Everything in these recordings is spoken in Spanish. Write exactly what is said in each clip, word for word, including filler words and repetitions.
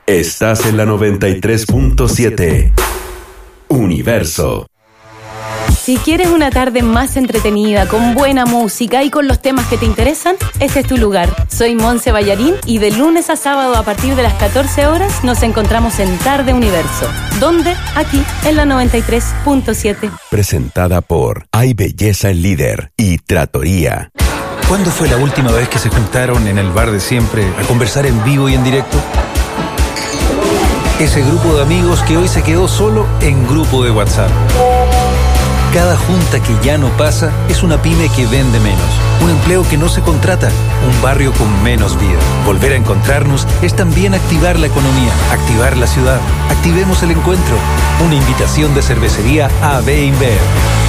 Estás en la noventa y tres punto siete. Universo. Si quieres una tarde más entretenida, con buena música y con los temas que te interesan, este es tu lugar. Soy Monse Ballarín y de lunes a sábado a partir de las catorce horas nos encontramos en Tarde Universo. ¿Dónde? Aquí, en la noventa y tres punto siete. Presentada por Hay Belleza el Líder y Trattoria. ¿Cuándo fue la última vez que se juntaron en el bar de siempre a conversar en vivo y en directo? Ese grupo de amigos que hoy se quedó solo en grupo de WhatsApp. Cada junta que ya no pasa es una pyme que vende menos, un empleo que no se contrata, un barrio con menos vida. Volver a encontrarnos es también activar la economía, activar la ciudad. Activemos el encuentro. Una invitación de cervecería A B InBev.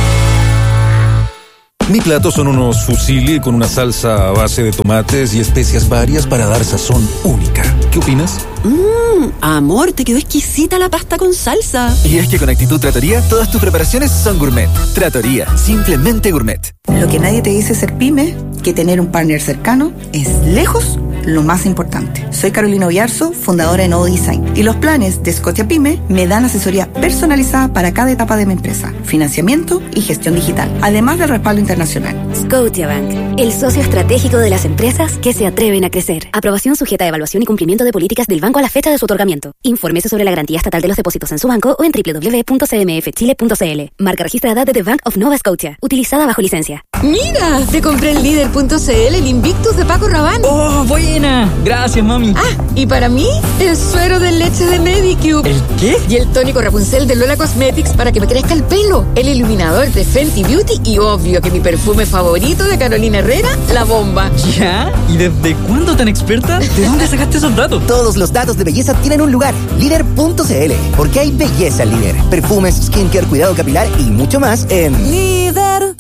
Mi plato son unos fusilli con una salsa a base de tomates y especias varias para dar sazón única. ¿Qué opinas? Mmm, amor, te quedó exquisita la pasta con salsa. Y es que con Actitud Trattoria, todas tus preparaciones son gourmet. Trattoria, simplemente gourmet. Lo que nadie te dice ser pyme, que tener un partner cercano es lejos lo más importante. Soy Carolina Oyarzo, fundadora de Nodo Design, y los planes de Scotia Pyme me dan asesoría personalizada para cada etapa de mi empresa, financiamiento y gestión digital, además del respaldo internacional. Scotiabank, el socio estratégico de las empresas que se atreven a crecer. Aprobación sujeta a evaluación y cumplimiento de políticas del banco a la fecha de su otorgamiento. Infórmese sobre la garantía estatal de los depósitos en su banco o en doble u doble u doble u punto c m f chile punto c l. Marca registrada de The Bank of Nova Scotia, utilizada bajo licencia. ¡Mira! Te compré el líder punto c l, el Invictus de Paco Rabanne. ¡Oh, buena! Gracias, mami. Ah, y para mí, el suero de leche de Medicube. ¿El qué? Y el tónico Rapunzel de Lola Cosmetics para que me crezca el pelo. El iluminador de Fenty Beauty y obvio que mi perfume favorito de Carolina Herrera, La Bomba. ¿Ya? ¿Y desde cuándo tan experta? ¿De dónde sacaste esos datos? Todos los datos de belleza tienen un lugar. líder punto c l. Porque hay belleza al líder. Perfumes, skincare, cuidado capilar y mucho más en Líder.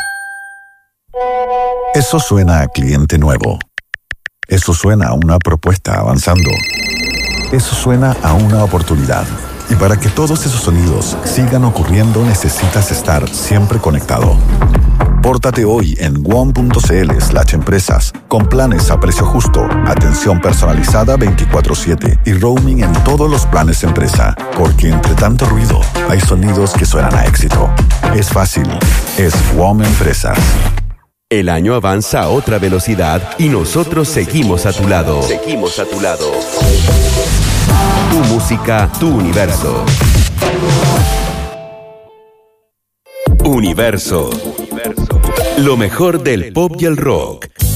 Eso suena a cliente nuevo. Eso suena a una propuesta avanzando. Eso suena a una oportunidad. Y para que todos esos sonidos sigan ocurriendo, necesitas estar siempre conectado. Pórtate hoy en one punto c l slash empresas con planes a precio justo, atención personalizada veinticuatro siete y roaming en todos los planes empresa. Porque entre tanto ruido, hay sonidos que suenan a éxito. Es fácil. Es W O M Empresas. El año avanza a otra velocidad y nosotros seguimos a tu lado. Seguimos a tu lado. Tu música, tu universo. Universo. Lo mejor del pop y el rock.